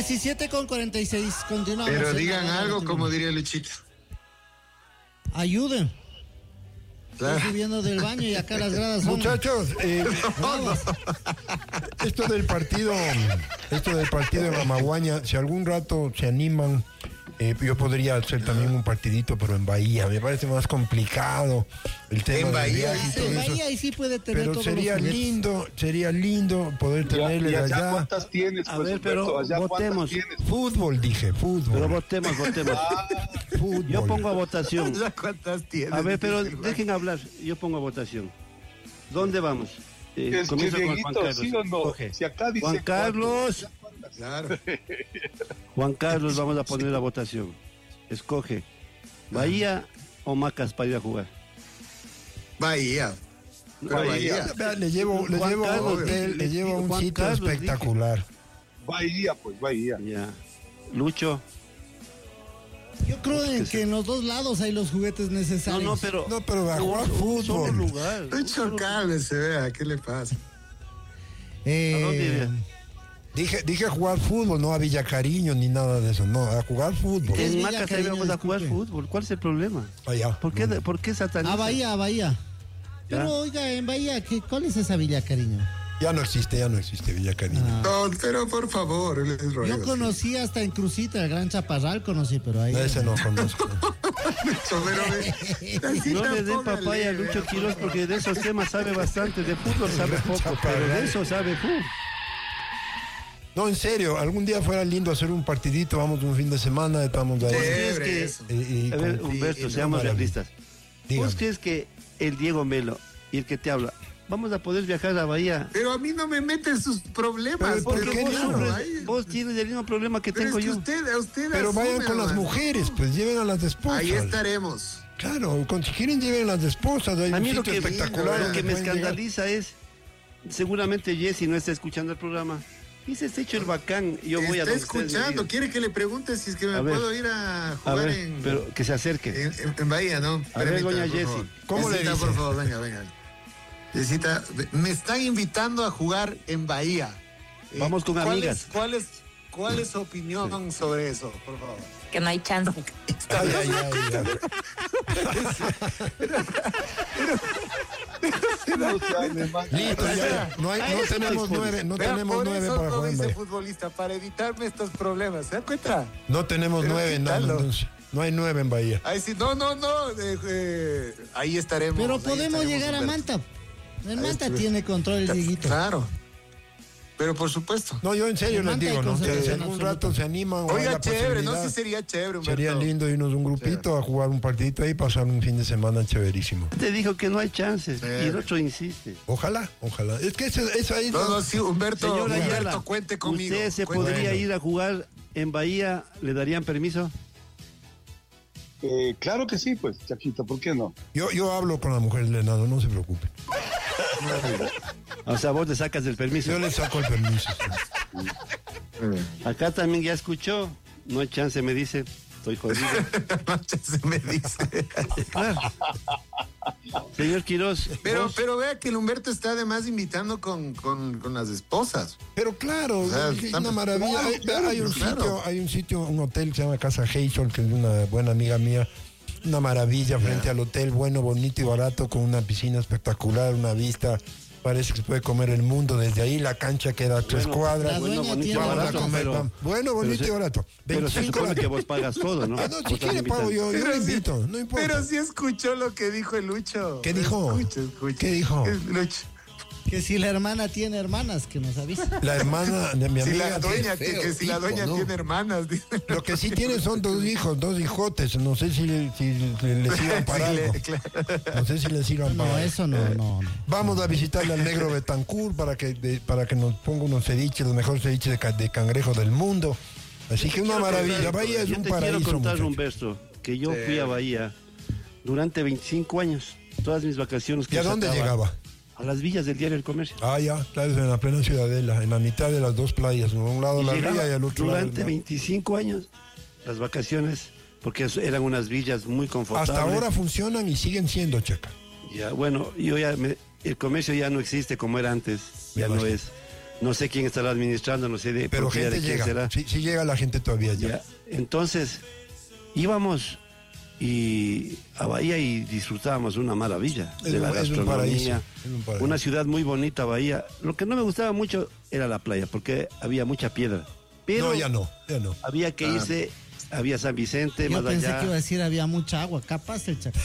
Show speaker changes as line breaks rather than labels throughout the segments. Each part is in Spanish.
17:46, continuamos.
Pero digan algo, como diría Luchito.
Ayuden.
Claro.
Estoy subiendo del baño y acá las gradas son...
Muchachos, esto del partido en Amaguaña, si algún rato se animan, yo podría hacer también un partidito, pero en Bahía. Me parece más complicado el tema
En Bahía,
viaje y todo
En
eso.
Bahía ahí sí puede tener
Pero
todos
sería
los juguetes.
lindo poder tenerle
¿Y allá
allá.
cuántas tienes?
A
Pues,
ver, pero
Humberto, ¿allá
votemos.
cuántas tienes?
Fútbol, dije, fútbol.
Pero votemos.
Fútbol.
Yo pongo a votación.
¿Ya cuántas tienes?
A ver, pero dejen hablar. Yo pongo a votación. ¿Dónde vamos?
Es que
Comienzo con Juan
Dieguito,
Carlos.
¿sí o no?
Coge.
Si acá dice
Juan Carlos.
Claro.
Juan Carlos, vamos a poner la votación. Escoge. ¿Bahía o Macas para ir a jugar?
Bahía. Pero Bahía.
Vea, le llevo a un
Juan
sitio
Carlos,
espectacular.
Bahía, pues Bahía.
Ya. Lucho.
Yo creo que en los dos lados hay los juguetes necesarios.
No, pero.
No, pero a jugar
Solo
fútbol.
lugar.
Lucho, cálmese, vea, ¿qué le pasa?
¿A dónde iría?
Dije jugar fútbol, no a Villa Cariño ni nada de eso, no, a jugar fútbol.
Es
En
Villa
Macas ahí
Cariño,
vamos a jugar
disculpe.
fútbol. ¿Cuál es el problema?
Allá.
¿Por qué satanizan?
A Bahía. Pero
Ya.
oiga, en Bahía, ¿cuál es esa Villa Cariño?
Ya no existe Villa Cariño.
Ah.
No, pero por favor, les ruego.
Yo conocí hasta en Crucita, el Gran Chaparral conocí, pero ahí...
Ese no conozco.
Lucho, pero así
No le den
tampoco,
papaya a
le-
Lucho Quiroz porque de esos temas sabe bastante, de fútbol sabe poco, pero de eso sabe fútbol.
No, en serio, algún día fuera lindo hacer un partidito, vamos un fin de semana, estamos ahí.
¿Crees
Chévere
que-
eso.
A ver,
con-
Humberto,
y-
seamos
maravilla.
realistas.
Dígame.
¿Vos crees que el Diego Melo y el que te habla, vamos a poder viajar a Bahía?
Pero a mí no me meten sus problemas.
Pero, ¿por
porque
qué
vos,
no?
sufres-
Ahí-
vos tienes el mismo problema que
pero
tengo
es que
yo.
usted
Pero vayan
asume,
con las
hermano.
mujeres, pues lleven a las esposas.
Ahí estaremos.
Claro, si quieren lleven a las esposas, hay
A
un
mí lo
sitio
que,
espectacular.
lo
donde
que me
pueden llegar.
escandaliza es, seguramente Jessy no está escuchando el programa. Dice, está hecho el bacán, yo voy a
Está
donde ustedes me
escuchando.
digan.
¿Quiere que le pregunte si es que me
A ver.
puedo ir a
A
jugar
ver,
en,
pero que se acerque.
en Bahía, no?
A ver,
Permítame,
doña
por
Jessie.
favor.
¿Cómo le
Jessita,
dice?
por favor, venga. Jessita, me están invitando a jugar en Bahía.
Vamos con amigas.
¿Cuál es su opinión sobre eso, por favor?
Que no hay chance.
Ay.
No se hable más.
Listo, ya. No tenemos nueve, no
Vean,
tenemos
por
nueve
eso
para
no
jugar en
dice
Bahía.
futbolista, para evitarme estos problemas. ¿Se dan cuenta?
No tenemos
Pero
nueve, nada,
quítalo.
entonces. No hay 9 en Bahía.
Ahí sí, no. Ahí estaremos.
Pero
ahí
podemos
estaremos,
llegar a
Humberto.
Manta. En
Ahí
Manta
estuve.
tiene control el Dieguito.
Claro. Pero por supuesto.
No, yo en serio
En
les
Manta
digo,
hay
¿no? Que si
concentración
algún
absoluta.
rato se animan o hay
Oiga,
la
chévere, ¿no?
posibilidad,
Sí sería chévere, Humberto.
sería lindo irnos un grupito a jugar un partidito ahí y pasar un fin de semana chéverísimo.
Te dijo que no hay chances
Sí.
y el otro insiste.
Ojalá. Es que eso ahí
No, sí, Humberto,
Señora
Humberto,
Ayala,
cuente conmigo.
¿usted se
Cuente
podría
conmigo.
ir a jugar en Bahía? ¿Le darían permiso?
Claro que sí, pues, Chaquito, ¿por qué no?
Yo hablo con la mujer del Lenado, no se preocupe.
O sea, vos le sacas el permiso.
Yo le saco el permiso.
Acá también ya escuchó. No hay chance, me dice. Estoy jodido.
Se me dice.
Claro. Señor Quiroz. vos-
Pero vea que el Humberto está además invitando con las esposas.
Pero claro,
O sea,
es
está-
una maravilla.
claro,
Hay un sitio, un hotel que se llama Casa Heysel, que es una buena amiga mía. Una maravilla frente al hotel, bueno, bonito y barato, con una piscina espectacular, una vista. Parece que se puede comer el mundo desde ahí. La cancha queda a 3 cuadras.
la
Bueno,
dueña
bonito y
tiene
Vamos a
barato,
razón.
comer,
pero-
vamos. Bueno, bonito
pero
y barato.
Pero se
25
supone que
la-
vos pagas todo, ¿no?
Ah, no, si
Vos
quiere
estás
pago yo
invitando.
le invito, no importa.
Pero sí escuchó lo que dijo el Lucho.
¿Qué dijo?
Escucha.
¿Qué dijo?
Lucho.
Que si la hermana tiene hermanas, que nos avise.
La hermana de mi
Si
amiga.
la dueña,
qué feo
que si la
tipo,
dueña
¿no?
tiene hermanas, dice.
Lo que sí tiene son 2 hijos, 2 hijotes. No sé si les sirvan para
Sí,
algo.
claro.
No sé si les sirvan para
No,
algo.
eso no.
Vamos a visitarle al negro Betancourt para que nos ponga unos ceviches, los mejores ceviches de cangrejo del mundo. Así que una maravilla. Bahía es
Yo
un
te
paraíso.
quiero contar,
muchacho.
Humberto, que yo fui a Bahía durante 25 años. Todas mis vacaciones que
¿Y a
yo
dónde
sacaba
llegaba?
A las villas del Diario del Comercio.
Ah, ya, claro, en la plena Ciudadela, en la mitad de las 2 playas, ¿no? A un lado la
Llegaba
ría y al otro lado.
durante 25 años las vacaciones, porque eran unas villas muy confortables.
Hasta ahora funcionan y siguen siendo, Checa.
Ya, bueno, el comercio ya no existe como era antes, ya
Me
no
imagino.
es. No sé quién estará administrando, no sé de
Pero
propiedad
gente
de quién
llega.
será.
Sí llega la gente todavía ya.
Ya. Entonces, íbamos y a Bahía y disfrutábamos una maravilla
Es
de la
un paraíso,
gastronomía.
es un paraíso.
Una ciudad muy bonita, Bahía. Lo que no me gustaba mucho era la playa, porque había mucha piedra. Pero
No, ya no.
había que irse, había San Vicente,
Yo
más
pensé
allá.
que iba a decir había mucha agua, capaz el chacal.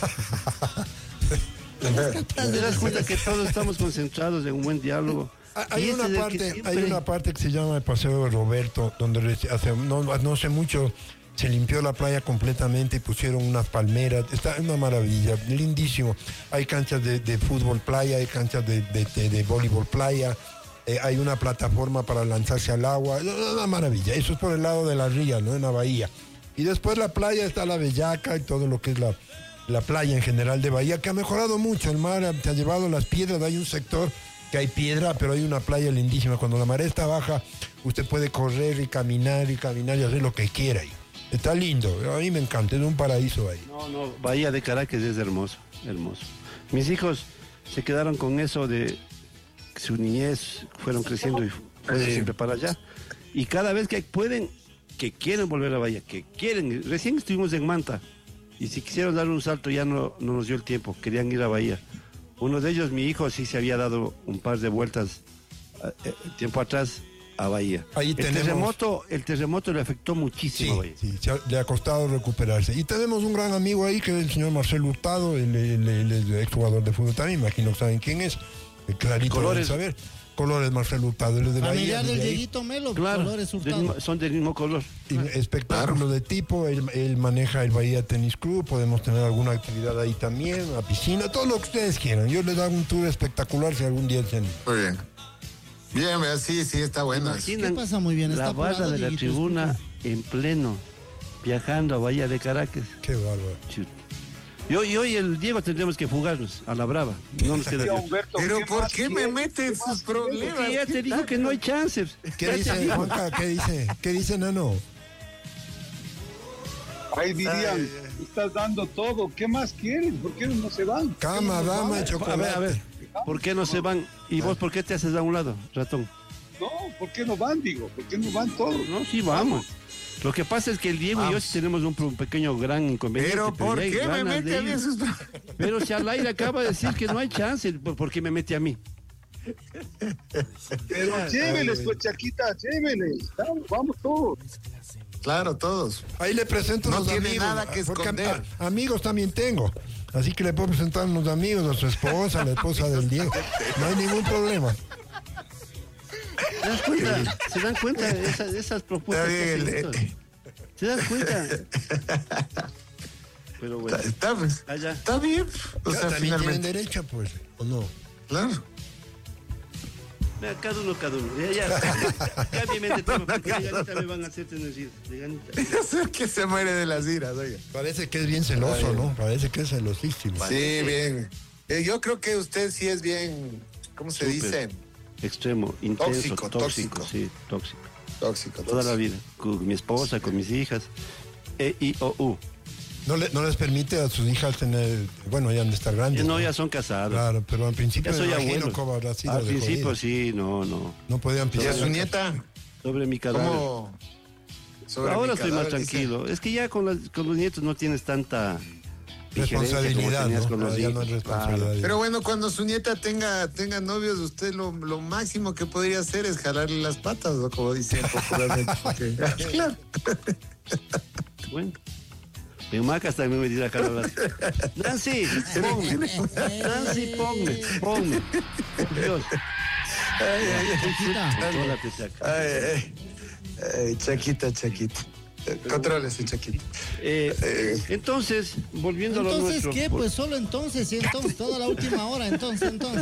Te das cuenta que todos estamos concentrados en un buen diálogo.
Hay
Y
una
ese es el que
parte,
siempre-
hay una parte que se llama el Paseo de Roberto, donde no hace mucho se limpió la playa completamente y pusieron unas palmeras. Está una maravilla, lindísimo. Hay canchas de fútbol playa, hay canchas de voleibol playa, hay una plataforma para lanzarse al agua. Una maravilla. Eso es por el lado de la ría, ¿no? En la bahía. Y después la playa está la Bellaca y todo lo que es la playa en general de Bahía, que ha mejorado mucho. El mar te ha llevado las piedras, hay un sector que hay piedra, pero hay una playa lindísima. Cuando la marea está baja, usted puede correr y caminar y hacer lo que quiera ahí. Está lindo, a mí me encanta, es un paraíso ahí.
No, Bahía de Caracas es hermoso, hermoso. Mis hijos se quedaron con eso de su niñez, fueron creciendo y fueron siempre para allá. Y cada vez que pueden, que quieren volver a Bahía, que quieren. Recién estuvimos en Manta y si quisieron dar un salto ya no nos dio el tiempo, querían ir a Bahía. Uno de ellos, mi hijo, sí se había dado un par de vueltas tiempo atrás a Bahía.
Ahí tenemos-
El terremoto le afectó muchísimo a Bahía.
Sí, le ha costado recuperarse. Y tenemos un gran amigo ahí que es el señor Marcelo Hurtado, el exjugador de fútbol también, imagino que saben quién es. Clarito
Colores.
deben saber. Colores Marcelo Hurtado, él es de Bahía.
Familiar del
vive ahí.
Dieguito Melo,
Claro,
Colores Hurtado.
son del mismo color.
Y espectáculo de tipo, él maneja el Bahía Tenis Club, podemos tener alguna actividad ahí también, una piscina, todo lo que ustedes quieran. Yo les hago un tour espectacular si algún día tienen.
Muy bien. Bien, sí, está bueno.
Imaginan
¿Qué pasa muy bien?
la
Está
barra
apurado,
de la
Dieguito,
tribuna en pleno, viajando a Bahía de Caracas.
Qué bárbaro.
Chut. Y hoy el Diego tendremos que fugarnos a la brava. No nos queda
Ya,
tiempo.
Humberto,
Pero ¿por
más
qué me
quieres?
mete en
¿Qué más
sus problemas?
Porque ya te digo que no hay chances.
¿Qué dice, Juanca? ¿Qué dice Nano?
Ahí dirían, estás dando todo, ¿qué más quieres? ¿Por qué no se van?
Cama, dama,
A
chocolate.
ver, ¿por qué no se van? ¿Y vos por qué te haces a un lado, ratón?
No, ¿por qué no van, digo? ¿Por qué no van todos?
No, sí, vamos. Lo que pasa es que el Diego y yo sí tenemos un pequeño gran inconveniente.
Pero ¿por
ya hay
qué me
ganas
mete
de
a mí
ir.
en sus problemas?
Pero si al aire acaba de decir que no hay chance, ¿por qué me mete a mí?
Pero lléveles, pues, Chaquita, lléveles. Vamos todos.
Claro, todos.
Ahí le presento
No
unos
tiene
amigos.
nada que
porque
esconder.
amigos también tengo. Así que le puedo presentar unos amigos, a su esposa, a la esposa del Diego. No hay ningún problema.
¿Se dan cuenta de esas propuestas que
Está
hacen
bien,
estos? ¿Se dan cuenta? Pero bueno, allá.
Está bien. O
Ya,
sea,
también tienen
finalmente.
derecho, pues, ¿o no?
Claro.
Mira, cada uno. Ya mi mente tema, porque de ganita me van a hacer tener de ganita.
Es que se muere de las iras, oiga.
Parece que es bien celoso, ¿no? Parece que es celosísimo.
Sí, bien. Yo creo que usted sí es bien, ¿cómo se
Súper.
dice?
Extremo, intenso,
Tóxico,
tóxico,
tóxico.
sí, tóxico.
Tóxico.
Toda la
tóxico.
vida, con mi esposa, con mis hijas. E-I-O-U.
No les permite a sus hijas tener, bueno, ya han de estar grandes.
No, ya son casados.
Claro, pero al principio
Ya soy
me imagino
abuelo.
cómo habrá sido
Al
de
principio
jodido.
sí, no.
No podían
¿Y
pisar.
a su nieta?
Sobre mi cadáver.
¿Cómo? Sobre
Ahora
mi
estoy más
cadáver, dice.
tranquilo. Es que ya con los nietos no tienes tanta injerencia como
Responsabilidad,
tenías
¿no?
con los
Ya no hay
hijos.
responsabilidad.
Pero bueno, cuando su nieta tenga novios, usted lo máximo que podría hacer es jalarle las patas, ¿no? Como dicen popularmente. Claro.
Bueno. En Macas también me dirá Carlos. Nancy, ponme. Por Dios. Contrólate, Chaca.
Chaquita. Contrólese, Chaquita.
Entonces, volviendo a lo
Entonces,
nuestro.
¿qué? Pues solo entonces, y entonces, toda la última hora, entonces.